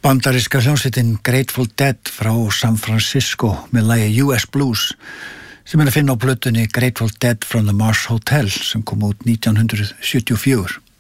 Bandaríska hljómsveitin Grateful Dead frá San Francisco með lagið US Blues sem að finna á plötunni Grateful Dead from the Mars Hotel sem kom út 1974.